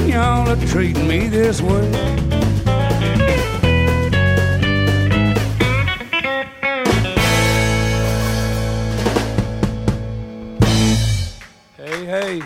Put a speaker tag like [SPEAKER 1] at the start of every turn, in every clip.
[SPEAKER 1] y'all are treating me this way. Hey.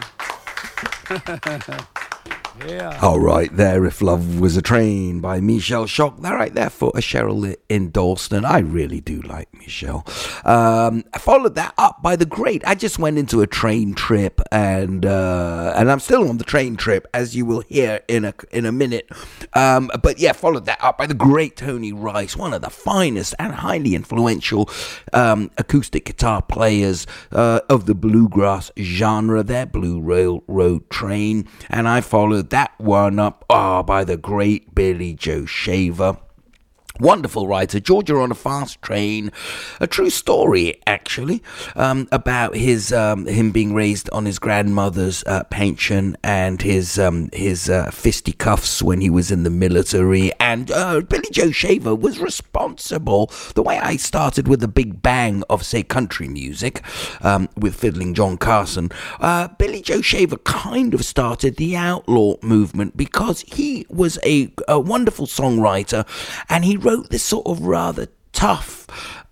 [SPEAKER 1] Yeah.
[SPEAKER 2] All right there, If Love Was a Train by Michelle Shock. That right there for a Cheryl endorsed, and I really do like Michelle. I followed that up by The Great. I just went into a train trip, and I'm still on the train trip, as you will hear in a minute. But yeah, followed that up by the great Tony Rice, one of the finest and highly influential acoustic guitar players of the bluegrass genre, their Blue Railroad Train. And I followed that one up by the great Billy Joe Shaver. Wonderful writer, Georgia on a Fast Train, a true story actually, about his him being raised on his grandmother's pension and his fisticuffs when he was in the military. And Billy Joe Shaver was responsible. The way I started with the big bang of, say, country music, with Fiddling John Carson, Billy Joe Shaver kind of started the outlaw movement because he was a wonderful songwriter, and he wrote this sort of rather tough,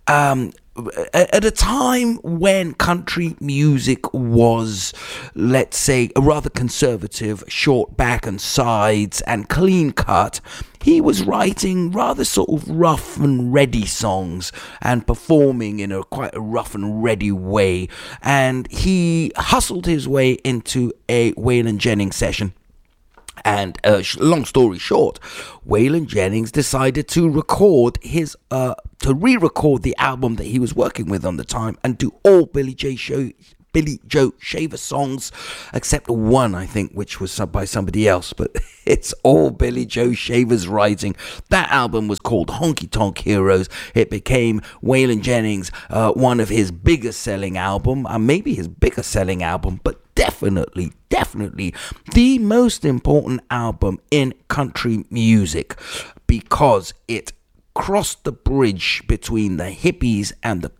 [SPEAKER 2] at a time when country music was, let's say, a rather conservative, short back and sides and clean cut. He was writing rather sort of rough and ready songs and performing in quite a rough and ready way. And he hustled his way into a Waylon Jennings session. And long story short, Waylon Jennings decided to re-record the album that he was working with on the time and do all Billy Joe Shaver songs, except one, I think, which was by somebody else, but it's all Billy Joe Shaver's writing. That album was called Honky Tonk Heroes. It became Waylon Jennings' one of his biggest selling album, maybe his biggest selling album, but definitely the most important album in country music, because it crossed the bridge between the hippies and the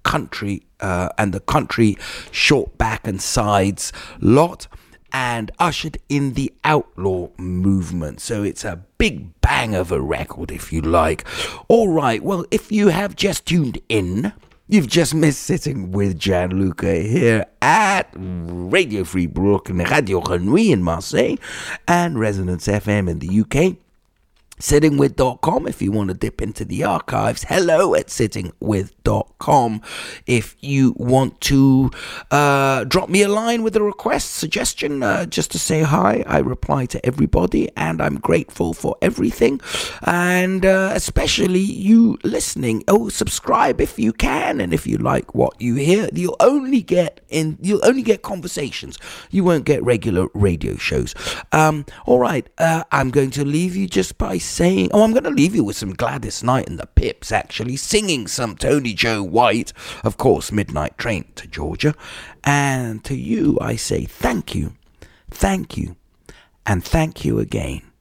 [SPEAKER 2] country short back and sides lot, and ushered in the outlaw movement. So it's a big bang of a record, if you like. All right, well, if you have just tuned in, you've just missed Sitting with Gianluca here at Radio Free Brooklyn, Radio Grenouille in Marseille, and Resonance FM in the UK. Sittingwith.com if you want to dip into the archives. Hello at sittingwith.com if you want to drop me a line with a request, suggestion, just to say hi. I reply to everybody, and I'm grateful for everything, and especially you listening. Subscribe if you can, and if you like what you hear, you'll only get conversations. You won't get regular radio shows. All right, I'm going to leave you just by saying, I'm going to leave you with some Gladys Knight and the Pips, actually, singing some Tony Joe White, of course, Midnight Train to Georgia. And to you, I say thank you, and thank you again.